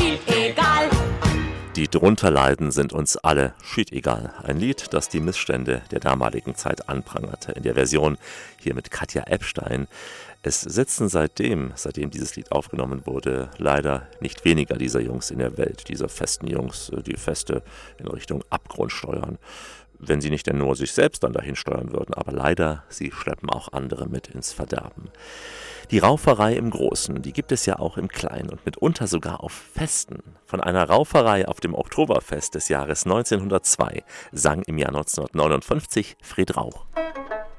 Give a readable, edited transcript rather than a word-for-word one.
schiedegal. Die drunter leiden, sind uns alle schiedegal. Ein Lied, das die Missstände der damaligen Zeit anprangerte. In der Version hier mit Katja Epstein. Es sitzen seitdem dieses Lied aufgenommen wurde, leider nicht weniger dieser Jungs in der Welt, dieser festen Jungs, die Feste in Richtung Abgrund steuern. Wenn sie nicht denn nur sich selbst dann dahin steuern würden, aber leider, sie schleppen auch andere mit ins Verderben. Die Rauferei im Großen, die gibt es ja auch im Kleinen und mitunter sogar auf Festen. Von einer Rauferei auf dem Oktoberfest des Jahres 1902 sang im Jahr 1959 Fred Rauch.